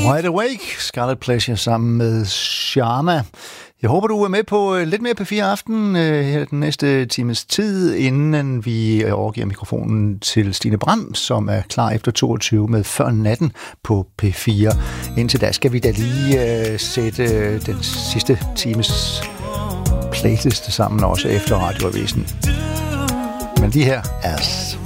Wide Awake, Scarlet Pleasure sammen med Sharma. Jeg håber, du er med på lidt mere P4 Aften her den næste times tid, inden vi overgiver mikrofonen til Stine Bram, som er klar efter 22 med Før Natten på P4. Indtil da skal vi da lige sætte den sidste times playlist sammen også efter Radioavisen. Men de her er